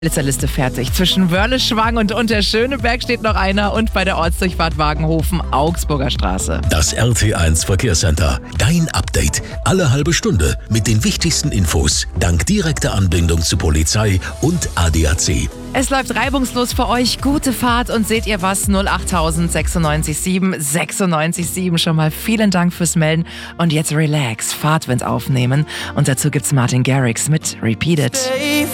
Liste fertig. Zwischen Wörleschwang und Unterschöneberg steht noch einer und bei der Ortsdurchfahrt Wagenhofen Augsburger Straße. Das RT1 Verkehrscenter. Dein Update. Alle halbe Stunde mit den wichtigsten Infos. Dank direkter Anbindung zu Polizei und ADAC. Es läuft reibungslos für euch. Gute Fahrt und seht ihr was? 08000 96 7 schon mal vielen Dank fürs Melden. Und jetzt relax, Fahrtwind aufnehmen. Und dazu gibt's Martin Garrix mit Repeat It.